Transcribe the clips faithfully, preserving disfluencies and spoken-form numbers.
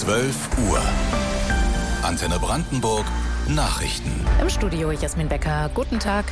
zwölf Uhr. Antenne Brandenburg Nachrichten. Im Studio Jasmin Becker. Guten Tag.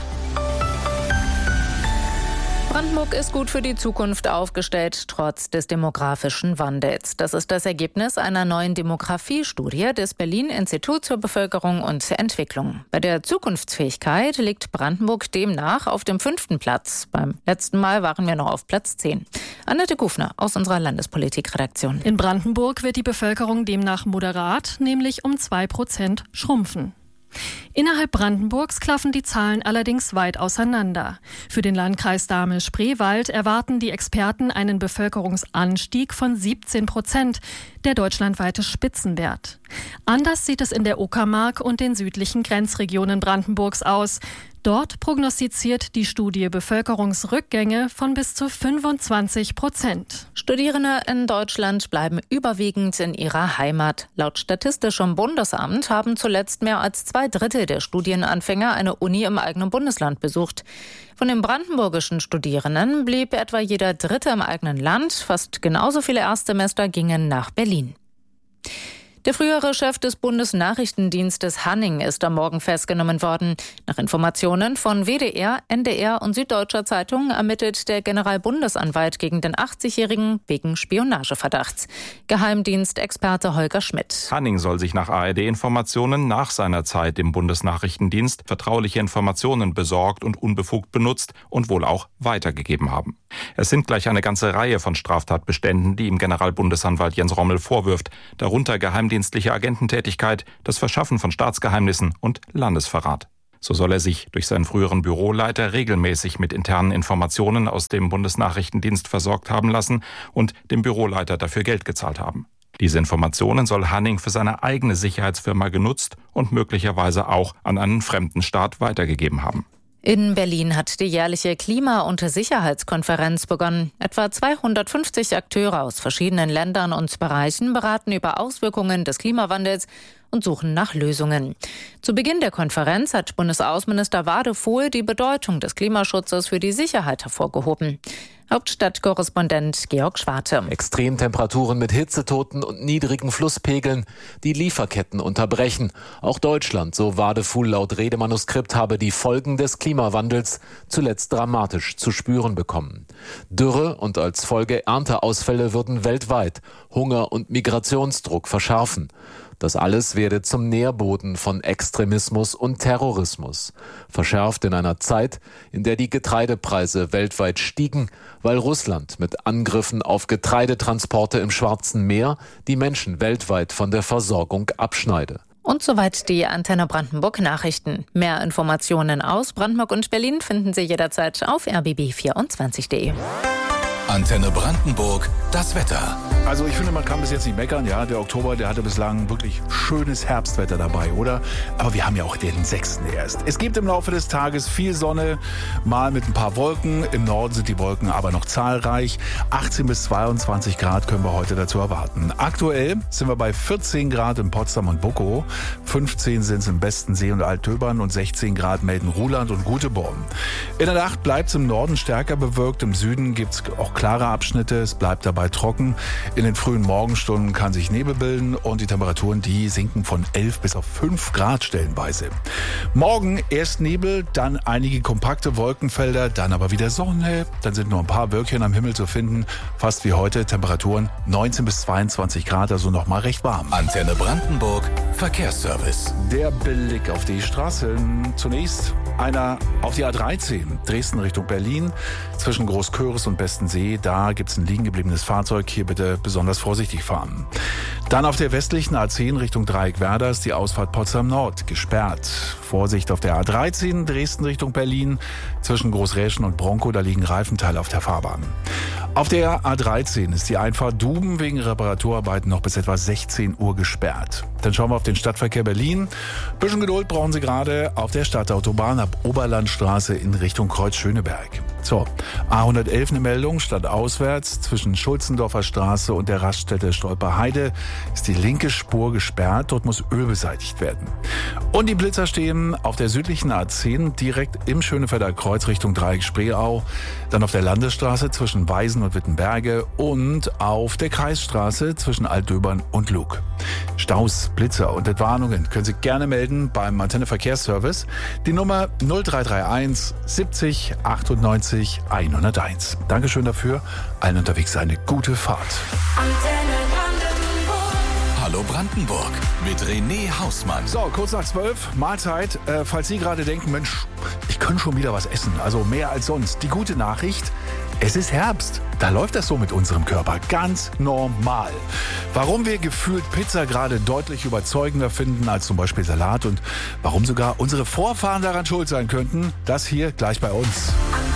Brandenburg ist gut für die Zukunft aufgestellt, trotz des demografischen Wandels. Das ist das Ergebnis einer neuen Demografiestudie des Berlin-Instituts für Bevölkerung und Entwicklung. Bei der Zukunftsfähigkeit liegt Brandenburg demnach auf dem fünften Platz. Beim letzten Mal waren wir noch auf Platz zehn. Annette Kufner aus unserer Landespolitikredaktion. In Brandenburg wird die Bevölkerung demnach moderat, nämlich um zwei Prozent schrumpfen. Innerhalb Brandenburgs klaffen die Zahlen allerdings weit auseinander. Für den Landkreis Dahme-Spreewald erwarten die Experten einen Bevölkerungsanstieg von siebzehn Prozent, der deutschlandweite Spitzenwert. Anders sieht es in der Uckermark und den südlichen Grenzregionen Brandenburgs aus. Dort prognostiziert die Studie Bevölkerungsrückgänge von bis zu fünfundzwanzig Prozent. Studierende in Deutschland bleiben überwiegend in ihrer Heimat. Laut Statistischem Bundesamt haben zuletzt mehr als zwei Drittel der Studienanfänger eine Uni im eigenen Bundesland besucht. Von den brandenburgischen Studierenden blieb etwa jeder Dritte im eigenen Land. Fast genauso viele Erstsemester gingen nach Berlin. Der frühere Chef des Bundesnachrichtendienstes Hanning ist am Morgen festgenommen worden. Nach Informationen von W D R, N D R und Süddeutscher Zeitung ermittelt der Generalbundesanwalt gegen den achtzigjährigen wegen Spionageverdachts. Geheimdienstexperte Holger Schmidt. Hanning soll sich nach A R D-Informationen nach seiner Zeit im Bundesnachrichtendienst vertrauliche Informationen besorgt und unbefugt benutzt und wohl auch weitergegeben haben. Es sind gleich eine ganze Reihe von Straftatbeständen, die ihm Generalbundesanwalt Jens Rommel vorwirft, darunter Geheimdienstliche Agententätigkeit, das Verschaffen von Staatsgeheimnissen und Landesverrat. So soll er sich durch seinen früheren Büroleiter regelmäßig mit internen Informationen aus dem Bundesnachrichtendienst versorgt haben lassen und dem Büroleiter dafür Geld gezahlt haben. Diese Informationen soll Hanning für seine eigene Sicherheitsfirma genutzt und möglicherweise auch an einen fremden Staat weitergegeben haben. In Berlin hat die jährliche Klima- und Sicherheitskonferenz begonnen. Etwa zweihundertfünfzig Akteure aus verschiedenen Ländern und Bereichen beraten über Auswirkungen des Klimawandels und suchen nach Lösungen. Zu Beginn der Konferenz hat Bundesaußenminister Wadefuhl die Bedeutung des Klimaschutzes für die Sicherheit hervorgehoben. Hauptstadtkorrespondent Georg Schwarte. Extremtemperaturen mit Hitzetoten und niedrigen Flusspegeln, die Lieferketten unterbrechen. Auch Deutschland, so Wadefuhl laut Redemanuskript, habe die Folgen des Klimawandels zuletzt dramatisch zu spüren bekommen. Dürre und als Folge Ernteausfälle würden weltweit Hunger und Migrationsdruck verschärfen. Das alles werde zum Nährboden von Extremismus und Terrorismus. Verschärft in einer Zeit, in der die Getreidepreise weltweit stiegen, weil Russland mit Angriffen auf Getreidetransporte im Schwarzen Meer die Menschen weltweit von der Versorgung abschneide. Und soweit die Antenne Brandenburg Nachrichten. Mehr Informationen aus Brandenburg und Berlin finden Sie jederzeit auf r b b vierundzwanzig punkt d e. Antenne Brandenburg, das Wetter. Also ich finde, man kann bis jetzt nicht meckern. Ja, der Oktober, der hatte bislang wirklich schönes Herbstwetter dabei, oder? Aber wir haben ja auch den sechsten erst. Es gibt im Laufe des Tages viel Sonne, mal mit ein paar Wolken. Im Norden sind die Wolken aber noch zahlreich. achtzehn bis zweiundzwanzig Grad können wir heute dazu erwarten. Aktuell sind wir bei vierzehn Grad in Potsdam und Buckow. fünfzehn sind es im Bestensee und Altöbern und sechzehn Grad melden Ruhland und Guteborn. In der Nacht bleibt es im Norden stärker bewölkt. Im Süden gibt es auch klare Abschnitte. Es bleibt dabei trocken. In den frühen Morgenstunden kann sich Nebel bilden und die Temperaturen, die sinken von elf bis auf fünf Grad stellenweise. Morgen erst Nebel, dann einige kompakte Wolkenfelder, dann aber wieder Sonne. Dann sind nur ein paar Wölkchen am Himmel zu finden. Fast wie heute, Temperaturen neunzehn bis zweiundzwanzig Grad, also noch mal recht warm. Antenne Brandenburg, Verkehrsservice. Der Blick auf die Straßen. Zunächst einer auf die A dreizehn, Dresden Richtung Berlin, zwischen Großköris und Bestensee. Da gibt es ein liegen gebliebenes Fahrzeug. Hier bitte besonders vorsichtig fahren. Dann auf der westlichen A zehn Richtung Dreieck-Werder ist die Ausfahrt Potsdam Nord gesperrt. Vorsicht auf der A dreizehn, Dresden Richtung Berlin, zwischen Großräschen und Bronkow, da liegen Reifenteile auf der Fahrbahn. Auf der A dreizehn ist die Einfahrt Duben wegen Reparaturarbeiten noch bis etwa sechzehn Uhr gesperrt. Dann schauen wir auf den Stadtverkehr Berlin. Bisschen Geduld brauchen Sie gerade auf der Stadtautobahn ab Oberlandstraße in Richtung Kreuz-Schöneberg. So, A hundertelf eine Meldung, stadtauswärts zwischen Schulzendorfer Straße und der Raststätte Stolperheide ist die linke Spur gesperrt. Dort muss Öl beseitigt werden. Und die Blitzer stehen auf der südlichen A zehn direkt im Schönefelder Kreuz Richtung Dreieck Spreeau, dann auf der Landesstraße zwischen Weisen und Wittenberge und auf der Kreisstraße zwischen Altdöbern und Lug. Staus, Blitzer und Entwarnungen können Sie gerne melden beim Antenne Verkehrsservice. Die Nummer null drei drei eins siebzig achtundneunzig hunderteins. Dankeschön dafür. Allen unterwegs eine gute Fahrt. Antenne Brandenburg. Hallo Brandenburg mit René Hausmann. So, kurz nach zwölf, Mahlzeit. Äh, falls Sie gerade denken, Mensch, ich könnte schon wieder was essen, also mehr als sonst. Die gute Nachricht, es ist Herbst. Da läuft das so mit unserem Körper ganz normal. Warum wir gefühlt Pizza gerade deutlich überzeugender finden als zum Beispiel Salat und warum sogar unsere Vorfahren daran schuld sein könnten, das hier gleich bei uns.